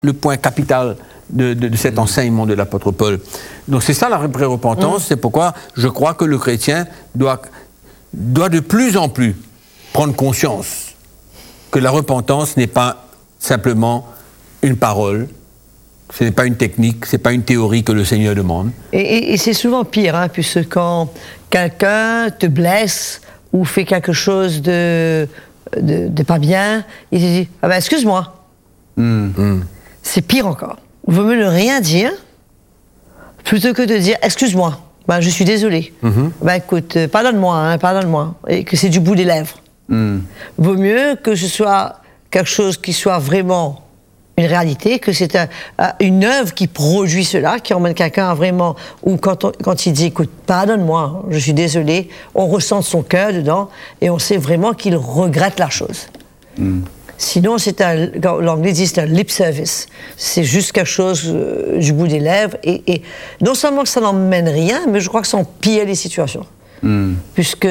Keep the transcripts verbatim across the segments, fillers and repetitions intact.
le point capital de, de, de cet enseignement de l'apôtre Paul. Donc c'est ça la vraie repentance, mmh. c'est pourquoi je crois que le chrétien doit, doit de plus en plus prendre conscience que la repentance n'est pas simplement une parole, ce n'est pas une technique, ce n'est pas une théorie que le Seigneur demande. Et, et, et c'est souvent pire, hein, puisque quand quelqu'un te blesse ou fait quelque chose de, de, de pas bien, il te dit ah ben, « excuse-moi mmh. ». C'est pire encore. Il vaut mieux ne rien dire plutôt que de dire « excuse-moi, ben, je suis désolé, mmh. ben, écoute, pardonne-moi, hein, pardonne-moi », et que c'est du bout des lèvres. Mmh. Vaut mieux que ce soit quelque chose qui soit vraiment une réalité, que c'est un, une œuvre qui produit cela, qui emmène quelqu'un à vraiment... Ou quand, on, quand il dit, écoute, pardonne-moi, je suis désolé, on ressent son cœur dedans, et on sait vraiment qu'il regrette la chose. Mm. Sinon, c'est un... L'anglais dit, c'est un lip service. C'est juste quelque chose euh, du bout des lèvres, et, et non seulement que ça n'emmène rien, mais je crois que ça empire les situations. Mm. Puisque...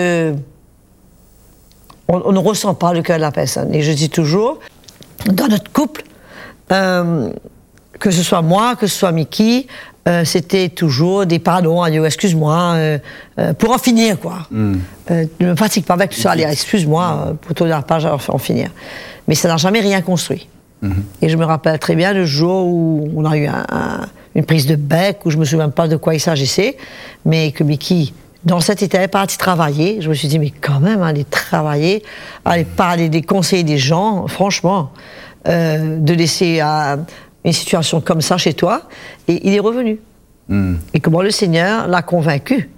On, on ne ressent pas le cœur de la personne. Et je dis toujours, dans notre couple, euh, que ce soit moi, que ce soit Mickey, euh, c'était toujours des pardons, allez, excuse-moi, euh, euh, pour en finir, quoi. Mm. Euh, ne me fatigue pas avec tout ça, allez, excuse-moi, euh, pour tourner la page, en finir. Mais ça n'a jamais rien construit. Mm-hmm. Et je me rappelle très bien le jour où on a eu un, un, une prise de bec, où je ne me souviens pas de quoi il s'agissait, mais que Mickey... Dans cet état, elle est partie travailler. Je me suis dit, mais quand même, aller travailler, aller parler des conseils des gens, franchement, euh, de laisser euh, une situation comme ça chez toi. Et il est revenu. Mm. Et comment le Seigneur l'a convaincu.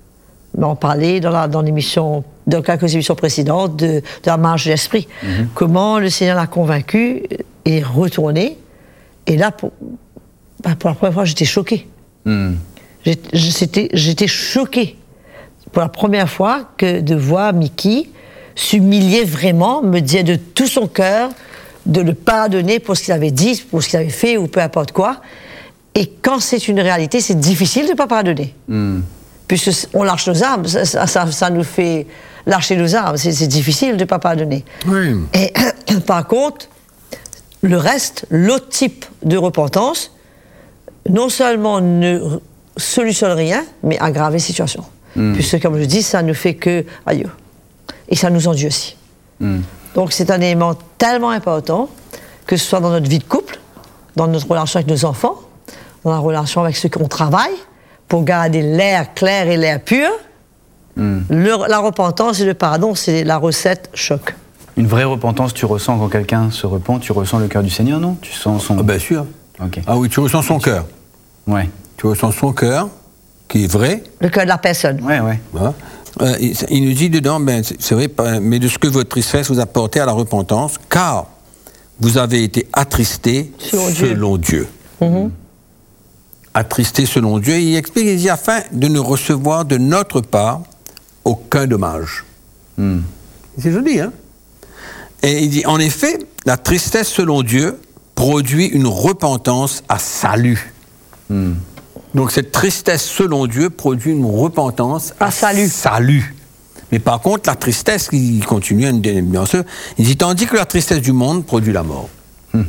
On parlait dans, la, dans, l'émission, dans quelques émissions précédentes de, de la marche de l'esprit. Mm-hmm. Comment le Seigneur l'a convaincu et retourné. Et là, pour, bah, pour la première fois, j'étais choquée. Mm. J'étais, j'étais choquée. Pour la première fois que de voir Mickey s'humilier vraiment, me dire de tout son cœur, de le pardonner pour ce qu'il avait dit, pour ce qu'il avait fait, ou peu importe quoi. Et quand c'est une réalité, c'est difficile de ne pas pardonner. Mm. Puisqu'on lâche nos armes, ça, ça, ça nous fait lâcher nos armes, c'est, c'est difficile de ne pas pardonner. Oui. Et par contre, le reste, l'autre type de repentance, non seulement ne solutionne rien, mais aggrave les situations. Mm. Puisque, comme je dis, ça ne fait que aïe. Et ça nous endurcit. Mm. Donc, c'est un élément tellement important, que ce soit dans notre vie de couple, dans notre relation avec nos enfants, dans la relation avec ceux qu'on travaille, pour garder l'air clair et l'air pur. Mm. Le, la repentance et le pardon, c'est la recette choc. Une vraie repentance, tu ressens quand quelqu'un se repent, tu ressens le cœur du Seigneur, non? Tu sens son... Ah, bien sûr. Okay. Ah oui, tu ressens son cœur. Ouais. Tu ressens son cœur, qui est vrai. Le cœur de la personne. Ouais, ouais. Voilà. Euh, il, il nous dit dedans, ben, c'est, c'est vrai, mais de ce que votre tristesse vous a porté à la repentance, car vous avez été attristés selon, selon Dieu. Dieu. Mm-hmm. Attristés selon Dieu. Il explique, il dit, afin de ne recevoir de notre part aucun dommage. Mm. C'est joli, hein? Et il dit, en effet, la tristesse selon Dieu produit une repentance à salut. Mm. Donc cette tristesse selon Dieu produit une repentance à, à salut. salut. Mais par contre, la tristesse, il continue, bien sûr, il dit, tandis que la tristesse du monde produit la mort. Hmm.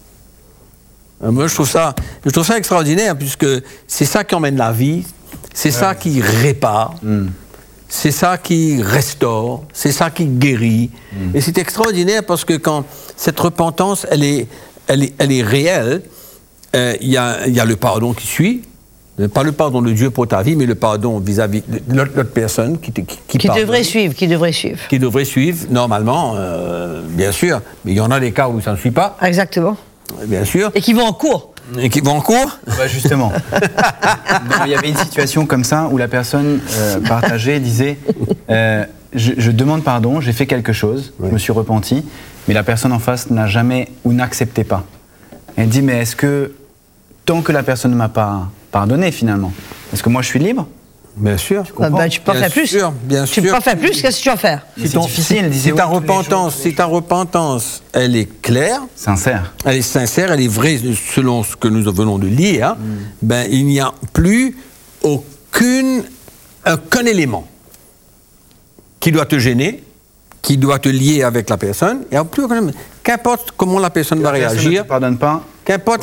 Moi, je trouve ça, je trouve ça extraordinaire, puisque c'est ça qui emmène la vie, c'est ouais. ça qui répare, hmm. c'est ça qui restaure, c'est ça qui guérit. Hmm. Et c'est extraordinaire parce que quand cette repentance, elle est, elle est, elle est réelle, il euh, y, y a le pardon qui suit. Pas le pardon de Dieu pour ta vie, mais le pardon vis-à-vis de l'autre, l'autre personne qui, qui, qui, qui devrait suivre, qui devrait suivre. Qui devrait suivre, normalement, euh, bien sûr. Mais il y en a des cas où ça ne suit pas. Exactement. Bien sûr. Et qui vont en cours. Et qui vont en cours. Bah justement. Il y avait une situation comme ça où la personne euh, partageait, disait euh, je, je demande pardon, j'ai fait quelque chose, oui. je me suis repenti, mais la personne en face n'a jamais ou n'acceptait pas. Elle dit, mais est-ce que, tant que la personne ne m'a pas pardonné finalement, est-ce que moi je suis libre? Bien sûr. Tu comprends? Bah, tu peux pas faire plus. Sûr, bien tu sûr. peux pas faire plus, qu'est-ce que tu vas faire? C'est ton, difficile. Si, si, ta repentance, si ta repentance, elle est claire, sincère, elle est sincère, elle est vraie selon ce que nous venons de lire, mm. ben il n'y a plus aucune, aucun élément qui doit te gêner, qui doit te lier avec la personne. Il n'y a plus aucun, qu'importe comment la personne va la réagir. Personne ne te pardonne pas. Qu'importe